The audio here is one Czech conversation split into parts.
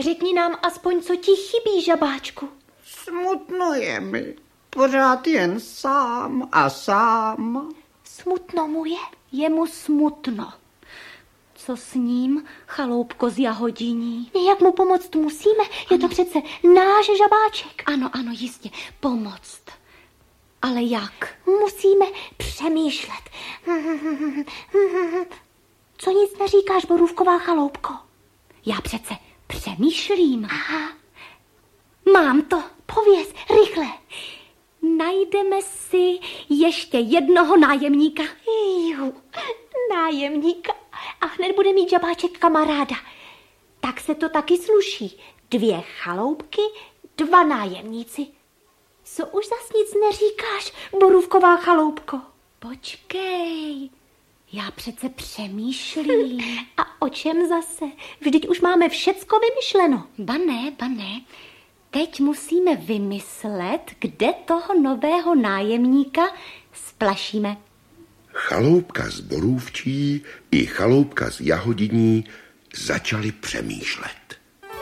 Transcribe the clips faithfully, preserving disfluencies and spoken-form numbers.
řekni nám aspoň, co ti chybí, žabáčku. Smutno je mi. Pořád jen sám a sám. Smutno mu je? Je mu smutno. Co s ním, chaloupko z Jahodiní? Jak mu pomoct musíme? Je to přece náš žabáček. Ano, ano, jistě, pomoct. Ale jak? Musíme přemýšlet. Co nic neříkáš, borůvková chaloupko? Já přece přemýšlím. Aha. Mám to, pověz, rychle. Najdeme si ještě jednoho nájemníka. Jú, nájemníka. A hned bude mít žabáček kamaráda. Tak se to taky sluší. Dvě chaloupky, dva nájemníci. Co už zas nic neříkáš, borůvková chaloupko? Počkej, já přece přemýšlím. A o čem zase? Vždyť už máme všecko vymyšleno. Ba ne, ba ne. Teď musíme vymyslet, kde toho nového nájemníka splašíme. Chaloupka z Borůvčí i chaloupka z Jahodiní začali přemýšlet.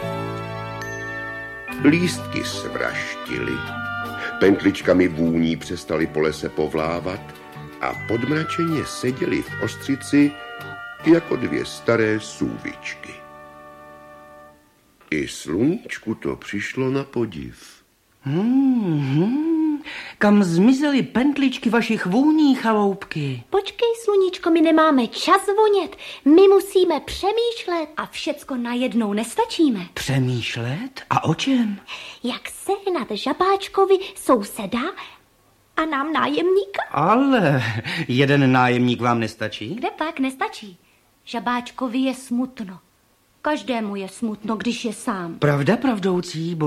Lístky svraštily, pentličkami vůní přestali po lese povlávat a podmračeně seděli v ostřici jako dvě staré sůvičky. I sluníčku to přišlo na podiv. Hmm, kam zmizely pentličky vašich vůní, chaloupky? Počkej, sluníčko, my nemáme čas vonět. My musíme přemýšlet a všecko najednou nestačíme. Přemýšlet? A o čem? Jak sehnat žabáčkovi souseda a nám nájemníka? Ale jeden nájemník vám nestačí? Kde pak nestačí? Žabáčkovi je smutno. Každému je smutno, když je sám. Pravda pravdoucí,